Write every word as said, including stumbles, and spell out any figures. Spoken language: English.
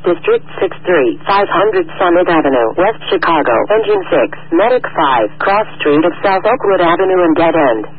District six three, five hundred Summit Avenue, West Chicago, Engine six, Medic five, Cross Street of South Oakwood Avenue and Dead End.